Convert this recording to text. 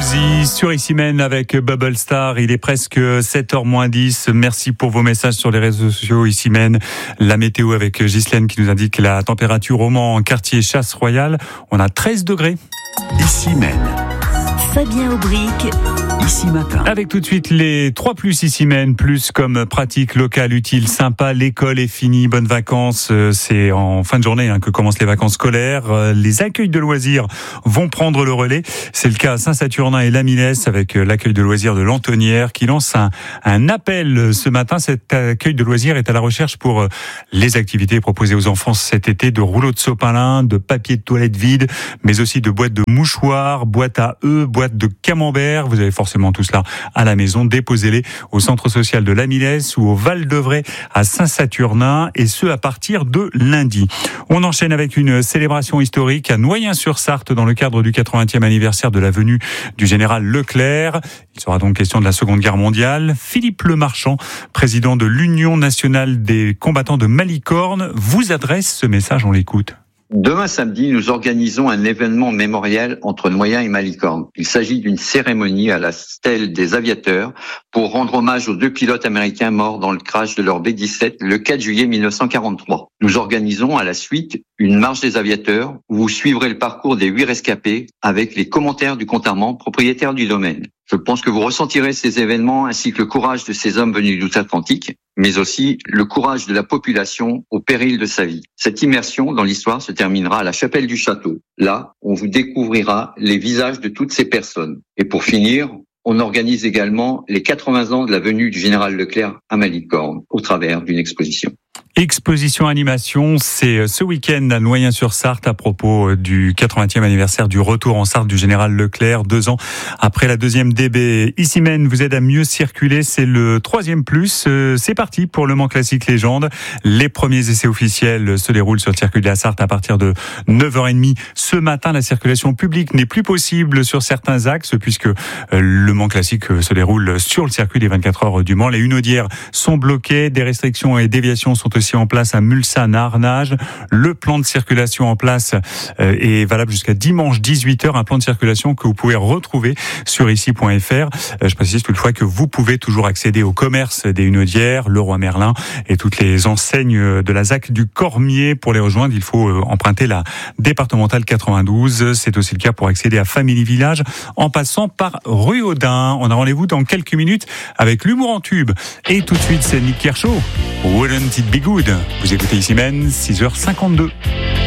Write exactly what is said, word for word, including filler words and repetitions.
Fauzi sur Ici Même avec Bubble Star. Il est presque sept heures moins dix. Merci pour vos messages sur les réseaux sociaux. Ici Même, la météo avec Ghislaine qui nous indique la température au Mans, quartier Chasse Royale. On a treize degrés. Ici Même. Fabien Aubric. Ici Matin. Avec tout de suite les trois plus Ici Même, plus comme pratique, locale, utile, sympa. L'école est finie, bonnes vacances. C'est en fin de journée hein, que commencent les vacances scolaires. Les accueils de loisirs vont prendre le relais. C'est le cas à Saint-Saturnin et Lamilès avec l'accueil de loisirs de l'Antonnière qui lance un, un appel ce matin. Cet accueil de loisirs est à la recherche pour les activités proposées aux enfants cet été, de rouleaux de sopalin, de papier de toilette vide, mais aussi de boîtes de mouchoirs, boîtes à œufs, boîtes de camembert. Vous avez forcément tout cela à la maison. Déposez-les au centre social de Lamilès ou au Val-d'Auvray à Saint-Saturnin, et ce à partir de lundi. On enchaîne avec une célébration historique à Noyen-sur-Sarthe dans le cadre du quatre-vingtième anniversaire de la venue du général Leclerc. Il sera donc question de la Seconde Guerre mondiale. Philippe Lemarchand, président de l'Union nationale des combattants de Malicorne, vous adresse ce message. On l'écoute. Demain samedi, nous organisons un événement mémoriel entre Noyen et Malicorne. Il s'agit d'une cérémonie à la stèle des aviateurs pour rendre hommage aux deux pilotes américains morts dans le crash de leur B dix-sept le quatre juillet mille neuf cent quarante-trois. Nous organisons à la suite une marche des aviateurs où vous suivrez le parcours des huit rescapés avec les commentaires du compte Armand, propriétaire du domaine. Je pense que vous ressentirez ces événements ainsi que le courage de ces hommes venus d'outre-Atlantique, mais aussi le courage de la population au péril de sa vie. Cette immersion dans l'histoire se terminera à la chapelle du château. Là, on vous découvrira les visages de toutes ces personnes. Et pour finir, on organise également les quatre-vingts ans de la venue du général Leclerc à Malicorne au travers d'une exposition. Exposition animation, c'est ce week-end à Noyen-sur-Sarthe à propos du quatre-vingtième anniversaire du retour en Sarthe du général Leclerc, deux ans après la deuxième D B. Ici Même vous aide à mieux circuler, c'est le troisième plus. C'est parti pour le Mans Classique Légende. Les premiers essais officiels se déroulent sur le circuit de la Sarthe à partir de neuf heures trente. Ce matin, la circulation publique n'est plus possible sur certains axes puisque le Mans Classique se déroule sur le circuit des vingt-quatre heures du Mans. Les Hunaudières sont bloquées, des restrictions et déviations sont aussi en place à Mulsanne, à Arnage. Le plan de circulation en place est valable jusqu'à dimanche dix-huit heures. Un plan de circulation que vous pouvez retrouver sur ici point f r. Je précise toutefois que vous pouvez toujours accéder au commerce des Hunaudières, Leroy Merlin et toutes les enseignes de la Z A C du Cormier. Pour les rejoindre, il faut emprunter la départementale quatre-vingt-douze. C'est aussi le cas pour accéder à Family Village en passant par rue Audin. On a rendez-vous dans quelques minutes avec l'humour en tube. Et tout de suite, c'est Nick Kershaw. Wouldn't it be good? Vous écoutez Ici Même, six heures cinquante-deux.